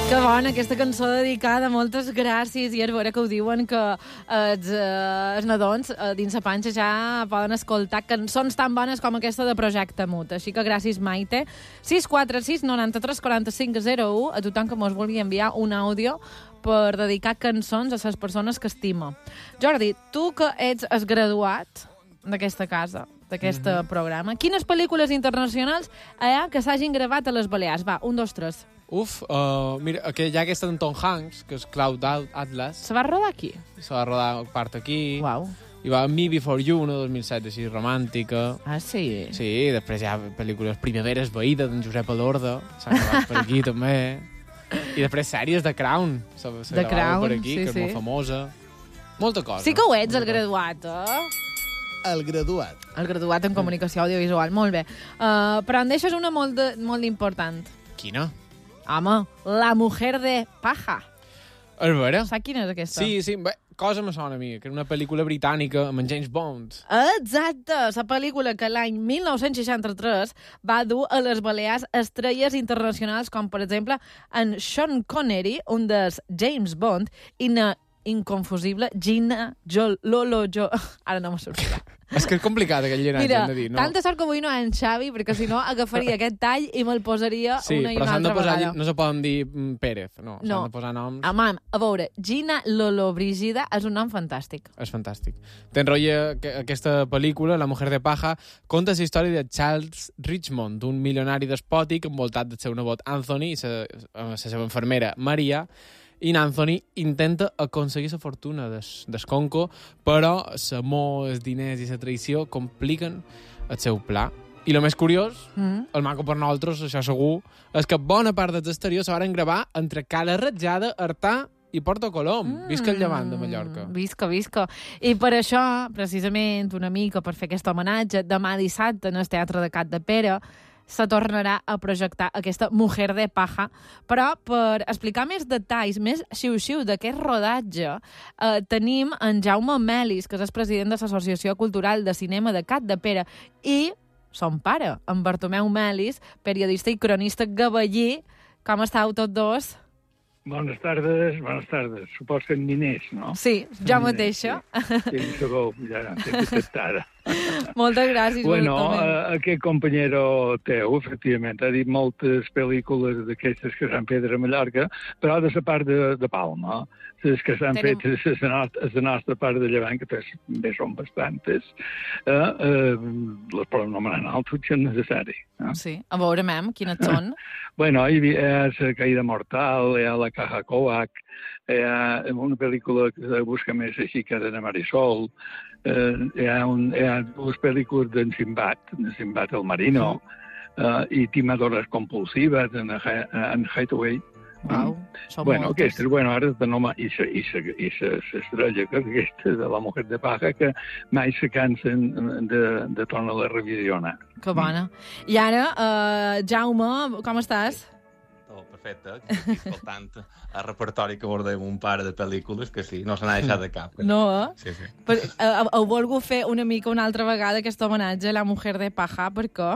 Que bona, aquesta cançó dedicada, moltes gràcies, i és vera que ho diuen que els nadons dins la panxa ja poden escoltar cançons tan bones com aquesta de Projecte Mut. Així que gràcies, Maite. 646 93 45 01 a tothom que mos vulgui enviar un àudio per dedicar cançons a les persones que estima. Jordi, tu que ets el graduat d'aquesta casa, d'aquest programa, quines pel·lícules internacionals hi ha que s'hagin gravat a les Balears? Va, 1, 2, 3. Mira, hi ha aquesta d'en Tom Hanks, que és Cloud Atlas. Se va rodar aquí? Se va rodar part aquí. Uau. Hi va Me Before You, una 2007, així romàntica. Ah, sí? Sí, després hi ha pel·lícules Primaveres Veïda, d'en Josep Alorda, s'han gravat per aquí també. I després sèries de Crown, The Crown, per aquí, sí, que és molt famosa. Molta cosa. Sí que ho ets, el graduat, El graduat. El graduat en comunicació audiovisual, molt bé. Però em deixes una molt important. Quina? Home, La mujer de paja. És vera? Saps quina és aquesta? Sí, bé, cosa me sona a mi, que era una pel·lícula britànica amb en James Bond. Exacte, la pel·lícula que l'any 1963 va dur a les Balears estrelles internacionals com, per exemple, en Sean Connery, un dels James Bond, i na inconfusible Gina Lolo. Ara no m'ho sortirà. És que és complicat aquell llenatge, Mira, hem de dir, no? tanta sort que avui no hi ha en Xavi, perquè si no agafaria aquest tall i me'l posaria una i una altra vegada. No se poden dir Pérez, no. S'han de posar noms. Home, a veure, Gina Lolo Brígida és un nom fantàstic. És fantàstic. T'enrotlla aquesta pel·lícula, La mujer de paja, conta la història de Charles Richmond, un milionari despòtic envoltat del seu nebot Anthony i la seva infermera Maria, i Anthony intenta aconseguir la fortuna del conco, però l'amor, els diners i la traïció compliquen el seu pla. I el més curiós, el maco per nosaltres, això segur, és que bona part dels exteriors se van gravar entre Cala Ratjada, Artà i Porto Colom. Visca el llevant de Mallorca. Visca. I per això, precisament, una mica per fer aquest homenatge, demà dissabte en el Teatre de Cat de Pere se tornarà a projectar aquesta Mujer de Paja. Però per explicar més detalls, més xiu-xiu d'aquest rodatge, tenim en Jaume Melis, que és el president de l'Associació Cultural de Cinema de Cat de Pere, i son pare, en Bartomeu Melis, periodista i cronista gavellí. Com estàu tots dos? Bones tardes. Supos que en Miners, no? Sí, jo mateixa. Sí, sabeu, ja t'he detectada. Moltes gràcies. Bueno, aquest companyero teu, efectivament, ha dit moltes pel·lícules d'aquestes que s'han fet a Mallorca, però de la part de Palma. Les que s'han fet a la nostra part de Llevant, que també són bastantes, les podem nomenar altres, si és necessari. Sí, a veure, quines són? Bueno, hi ha La caïda mortal, hi ha La caja Kovac, hi ha una pel·lícula que busca més així que de Marisol, hi ha dues pel·lícules d'en Sinbad el Marino, i Timadores compulsives, en Hathaway. Wow, bueno, aquesta, ara de nom i l'estrella, que aquesta de La mujer de paja, que mai se cansen de tornar a la revisionar. Que bona. I ara, Jaume, com estàs? Perfecte, escoltant el repertori que abordem un par de pel·lícules que sí, no se n'ha deixat de cap. No, Sí. Heu volgut fer una altra vegada aquest homenatge a La mujer de paja, per què?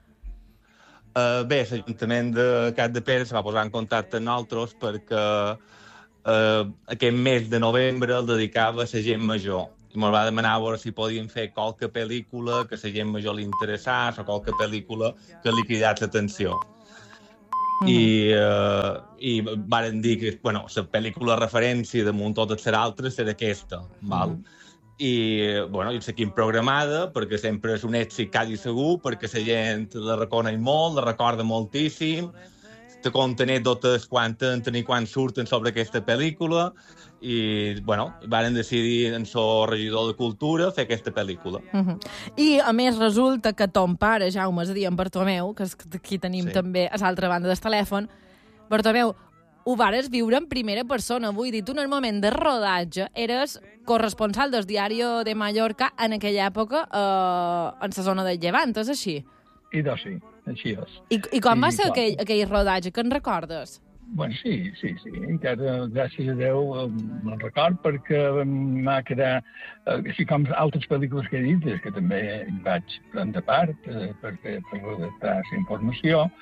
Bé, l'Ajuntament de Cat de Pere se va posar en contacte amb nosaltres perquè aquest mes de novembre el dedicava a la gent major. I ens va demanar a veure si podíem fer qualque pel·lícula que a la gent major li interessés o qualque pel·lícula que li cridés l'atenció. I varen dir que la pel·lícula de referència damunt totes les altres era aquesta, val? I seguim programada, perquè sempre és un èxit quasi segur, perquè la gent la reconeix molt, la recorda moltíssim, te conta anècdotes quan entren i quan surten sobre aquesta pel·lícula, i, varen decidir en el regidor de Cultura fer aquesta pel·lícula. I, a més, resulta que ton pare, Jaume, és a dir, en Bartomeu, que aquí tenim també a l'altra banda del telèfon, Bartomeu, ho vares viure en primera persona. Vull dir, tu en el moment de rodatge eres corresponsal del Diario de Mallorca en aquella època en la zona del Llevant, és així? I doncs sí, així és. I com va ser aquell rodatge? Que en recordes? Bueno, sí. Encara, gràcies a Déu, me'n record, perquè m'ha quedat, així com altres pel·lícules que he dit, que també hi vaig prendre part per redactar la informació,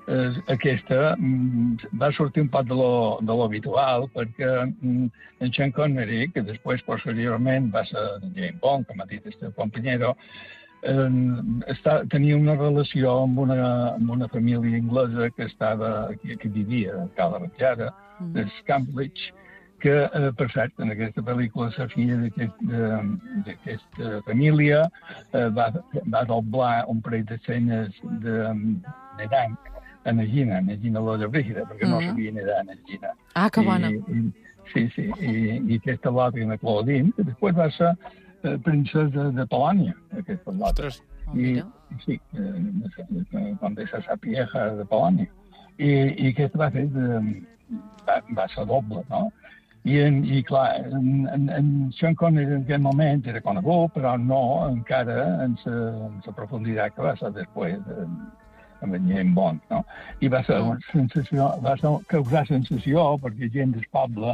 aquesta va sortir un poc de lo habitual, perquè en Sean Connery, que després, posteriorment, va ser James Bond, com ha dit el companyero, tenia una relació amb una família inglesa que vivia a Cala Ratjada, de Scambridge, que, per cert, en aquesta pel·lícula la filla d'aquesta família va doblar un parell d'escenes nedant a Gina Lola Brígida, perquè no sabia nedar a Gina. Ah, que bona. Sí, i aquesta l'altra, Claudine, que després va ser princesa de Polònia, aquesta l'altra. I sí, condessa Sapieha de Polònia. I aquesta va ser doble, no? I clar, en Sean Connery en aquell moment era conegut, però no encara en la profunditat que va ser després amb en James Bond, no? I va ser una sensació, va causar sensació, perquè gent del poble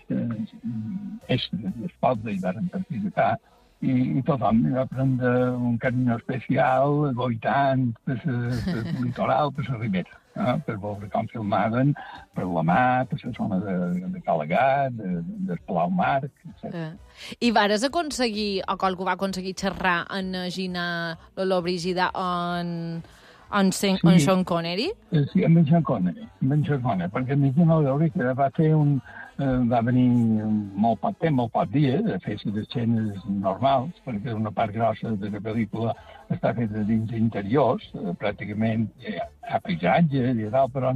és del poble i van participar, i tothom va prendre un carinyo especial, goitant per el litoral, per la ribera, per veure com filmaven, per la mar, per la zona de Calagat, del Palau Marc, etc. I vares aconseguir, o qualcú va aconseguir xerrar en Gina Lolo Brígida en Sean Connery? Sí, amb en Sean Connery, perquè en Gina Lolo Brígida va venir molt poc temps, molt poc dies, a fer les escenes normals, perquè una part grossa de la pel·lícula està feta dins interiors, pràcticament hi ha paisatges i tal, però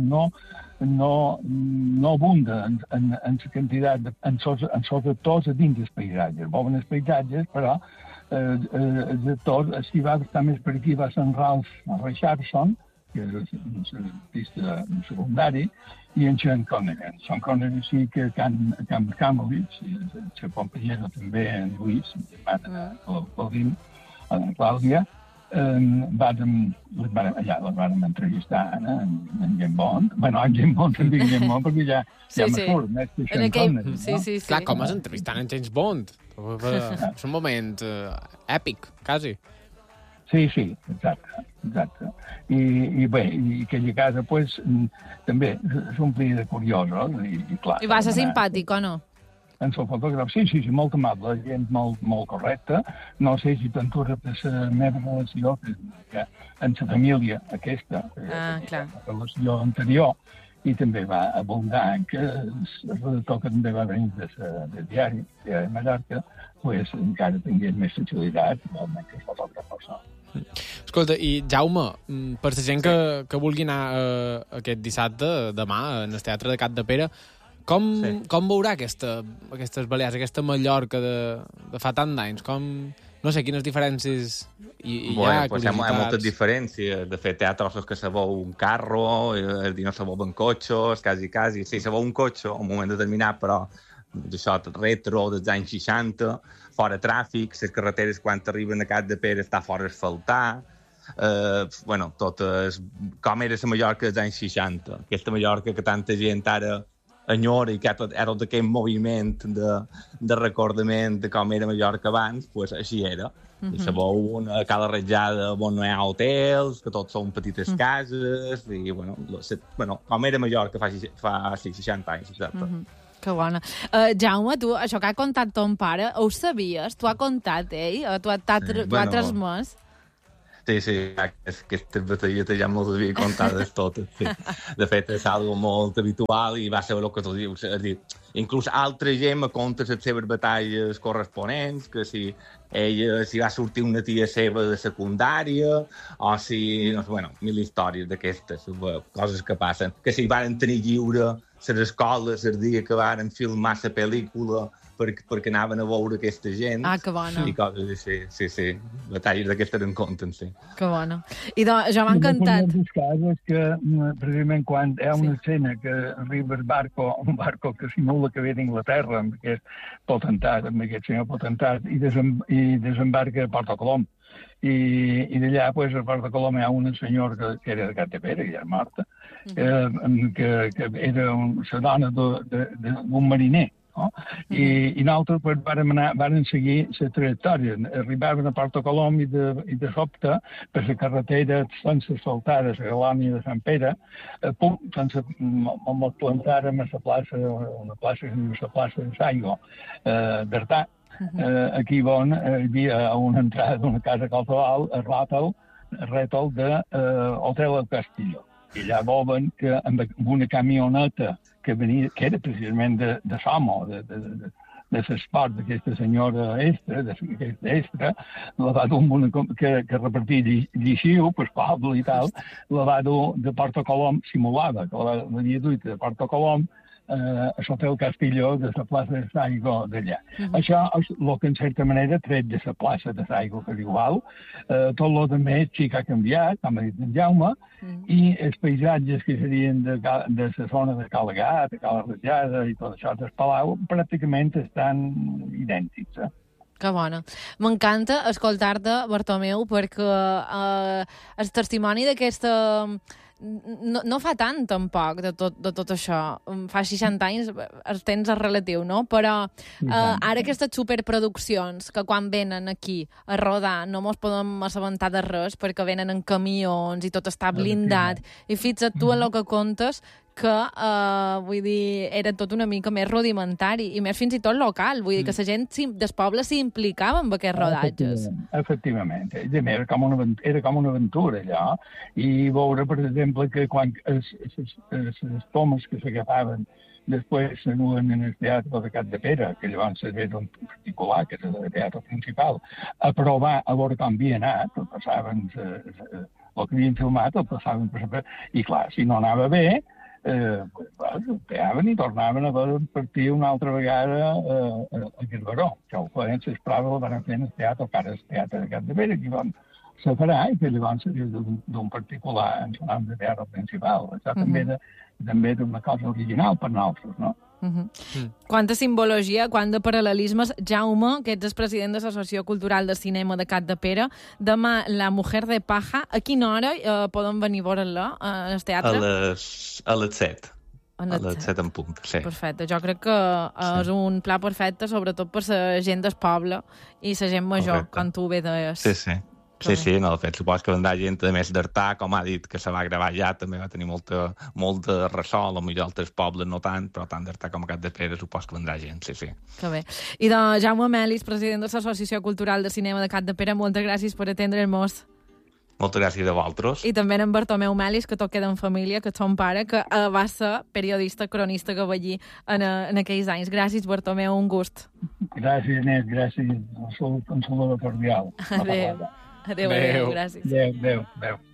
no abunda en la quantitat, en els actors a dins dels paisatges. Volen els paisatges, però els actors, si va estar més per aquí, va ser en Ralph Richardson, que és l'artista secundari, i en Sean Connery. En Sean Connery sí que Can Camovich, i el seu companyero també, en Lluís, la Clàudia, les vàrem entrevistar en James Bond. Bueno, en James Bond, en James Bond, perquè ja me surt més que Sean Connery. Sí. Clar, com és entrevistant en James Bond? És un moment èpic, quasi. Sí, exacte. I bé, i aquella casa, pues, també s'omplia de curiosos. I clar, I va ser simpàtic, o no? En el fotògraf, sí, molt amable, gent molt correcta. No sé si tant per la meva relació que en la família aquesta, clar. La relació anterior, i també va abundar que el redactor que també va venir del diari de Mallorca, pues, encara tingués més facilitat, almenys que el fotògraf persona. Escolta, i Jaume, per la gent que vulgui anar aquest dissabte, demà, en el Teatre de Capdepera, com veurà aquestes Balears, aquesta Mallorca de fa tant d'anys? No sé, quines diferències hi ha? Pues hi ha moltes diferències. De fet, hi ha trossos que se veu un carro, el dia no se veuen cotxes, quasi. Sí, se veu un cotxe en un moment determinat, però d'això retro dels anys 60, fora tràfic, les carreteres quan arriben a Capdepera està fora asfaltar, tot com era la Mallorca dels anys 60, aquesta Mallorca que tanta gent ara enyora i que era tot aquell moviment de recordament de com era Mallorca abans, pues així era. Se veu una cala ratjada on no hi ha hotels, que tots són petites cases, i com era Mallorca fa 60 anys, exacte. Que bona. Jaume, tu, això que ha contat ton pare, ho sabies? T'ho ha contat ell? T'ho ha transmès? Sí, aquestes batalletes ja me'ls havia contades totes. Sí. De fet, és algo molt habitual i va ser el que tu dius. És a dir, inclús altra gent me conta les seves batalles corresponents, que si va sortir una tia seva de secundària, o si, mil històries d'aquestes, coses que passen. Que si van tenir lliure les escoles el dia que van filmar la pel·lícula perquè anaven a veure aquesta gent. Ah, que bona. I coses així, sí. Batalles d'aquestes en compten, sí. Que bona. I jo m'ha encantat. Un dels casos que, precisament, quan hi ha una escena que arriba un barco que simula que ve d'Inglaterra, amb aquest potentat, amb aquest senyor potentat, i desembarca a Porto Colom. I d'allà, pues, a Porto Colom hi ha una senyora que era de Capdepera, que ja és morta, que era la dona d'un mariner, No? I nosaltres pues, vàrem seguir la trajectòria. Arribaven a Porto Colom i de sobte, per la carretera sense asfaltada, la colònia de Sant Pere, ens plantàrem a la plaça, una plaça que diu la plaça de Saigo, d'Artà, aquí on hi havia una entrada d'una casa qualsevol, a rètol de Hotel El Castillo. I allà veuen que amb una camioneta que era precisament de Somo, de l'esport d'aquesta senyora Estra, la va dur que repartia lleixiu per poble i tal, la va dur de Porto Colom, simulava que l'havia duit de Porto Colom a l'Hotel Castillo de la plaça de Saigo d'allà. Això és el que en certa manera tret de la plaça de Saigo, que és igual, tot el que més sí que ha canviat, com ha dit en Jaume, i els paisatges que serien de la zona de Calagat, de Cala Ratllada i tot això del Palau, pràcticament estan idèntics. Que bona. M'encanta escoltar-te, Bartomeu, perquè el testimoni d'aquesta... No fa tant, tampoc, de tot això. Fa 60 anys, el temps és relatiu, no? Però ara aquestes superproduccions que quan venen aquí a rodar no mos podem assabentar de res perquè venen en camions i tot està blindat. I fixa't tu en el que contes que, vull dir, era tot una mica més rudimentari i més fins i tot local. Vull dir que la gent del poble s'implicava en aquests rodatges. Efectivament. Era com una aventura, allò. I veure, per exemple, que quan les tomes que s'agafaven després s'anuen en el teatre de Capdepera, que llavors s'havia un particular, que era el teatre principal, a provar a veure com havia anat, el passaven el que havien filmat, el passaven per sempre. I clar, si no anava bé, peaven i tornaven a partir una altra vegada a Guerberó. Això ho feien, les proves ho van fer en el teatre, que ara és el teatre de Capdepera, que se farà i que llavors seria d'un particular en el nom de teatre principal. Això també era una cosa original per nosaltres, no? Quanta simbologia, quant de paral·lelismes. Jaume, que ets el president de l'Associació Cultural de Cinema de Capdepera, demà La Mujer de Paja. A quina hora podem venir a veure-la al teatre? A les 7. A les 7 en punt, sí. Perfecte. Jo crec que és un pla perfecte, sobretot per la gent del poble i la gent major, com tu bé deies. Sí, no, de fet, supos que vendrà gent de més d'Artà, com ha dit, que se va gravar ja, també va tenir molta ressò, potser altres pobles no tant, però tant d'Artà com a Capdepera supos que vendrà gent, sí. Que bé. I de Jaume Melis, president de l'Associació Cultural de Cinema de Capdepera, moltes gràcies per atendre'ns. Moltes gràcies a vosaltres. I també en Bartomeu Melis, que tot queda en família, que és son pare, que va ser periodista, cronista que va allí en aquells anys. Gràcies, Bartomeu, un gust. Gràcies, Net, gràcies. Un saludo cordial. Adéu, gràcies. Adéu.